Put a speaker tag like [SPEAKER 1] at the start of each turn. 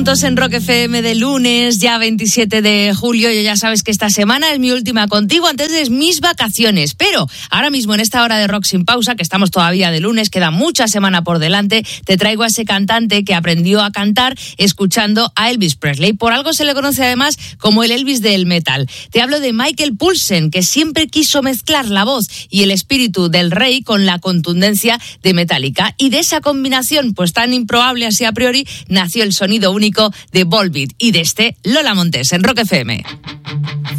[SPEAKER 1] En Rock FM de lunes, ya 27 de julio. Ya sabes que esta semana es mi última contigo antes de mis vacaciones. Pero ahora mismo, en esta hora de Rock sin pausa, que estamos todavía de lunes, queda mucha semana por delante, te traigo a ese cantante que aprendió a cantar escuchando a Elvis Presley. Por algo se le conoce además como el Elvis del metal. Te hablo de Michael Poulsen, que siempre quiso mezclar la voz y el espíritu del rey con la contundencia de Metallica. Y de esa combinación, pues tan improbable así a priori, nació el sonido único de Volbeat y de Lola Montes en Rock FM.